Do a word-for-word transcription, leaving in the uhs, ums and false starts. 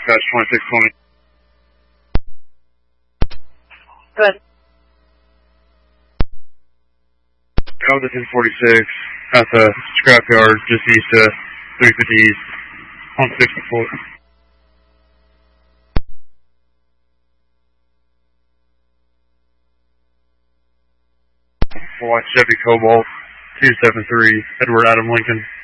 dispatch twenty-six twenty. Good. I was at ten forty-six at the scrapyard just east of three fifty East on sixty-four. White Chevy Cobalt two seven three, Edward Adam Lincoln.